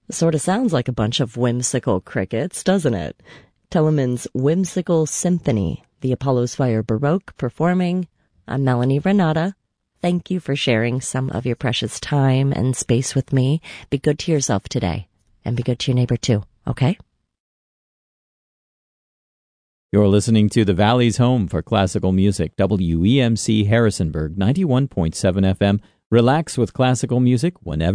Sort of sounds like a bunch of whimsical crickets, doesn't it? Telemann's Whimsical Symphony, the Apollo's Fire Baroque performing. I'm Melanie Renata. Thank you for sharing some of your precious time and space with me. Be good to yourself today, and be good to your neighbor too, okay? You're listening to the Valley's home for classical music, WEMC Harrisonburg, 91.7 FM. Relax with classical music whenever